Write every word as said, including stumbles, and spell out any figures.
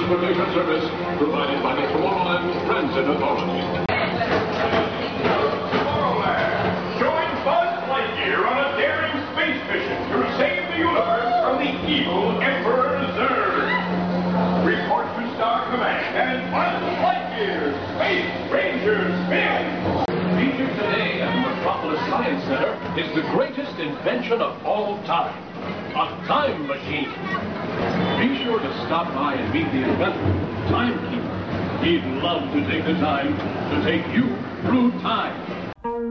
transportation service provided by the Tomorrowland Transit Authority. Tomorrowland! Join Buzz Lightyear on a daring space mission to save the universe from the evil Emperor Zurg. Report to Star Command and Buzz Lightyear, Space Ranger Spin! Featured today at the Metropolis Science Center is the greatest invention of all time, a time machine. Be sure to stop by and meet the inventor, Timekeeper. He'd love to take the time to take you through time.